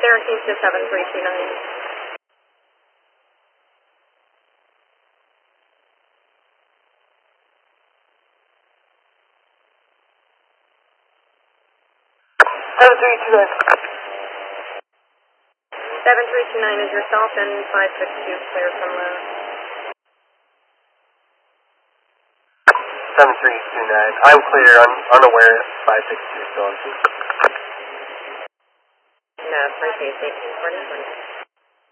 Syracuse to 7329. 7329. 7329 is yourself and 562 clear from low. 7329. I'm clear. I'm unaware. 562 still on. No, 3 1840.